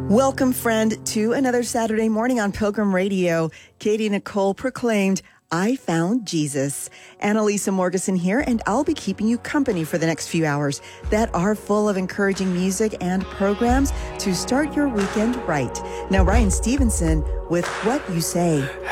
Welcome, friend, to another Saturday morning on Pilgrim Radio. Katie Nicole proclaimed, I found Jesus. Annalisa Morgeson here, and I'll be keeping you company for the next few hours that are full of encouraging music and programs to start your weekend right. Now, Ryan Stevenson with What You Say.